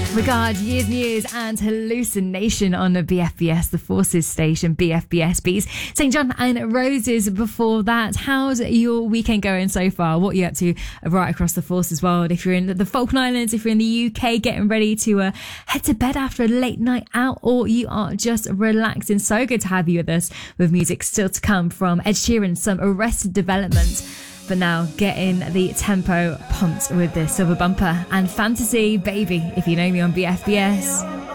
Regard, Years News and Hallucination on the BFBS, the Forces station, BFBS Beats. St. John and Roses before that. How's your weekend going so far? What are you up to right across the Forces world? If you're in the Falkland Islands, if you're in the UK, getting ready to head to bed after a late night out, or you are just relaxing. So good to have you with us, with music still to come from Ed Sheeran, some Arrested Development. But now, getting the tempo pumped with the Silver Bumper and Fantasy Baby, if you know me, on BFBS.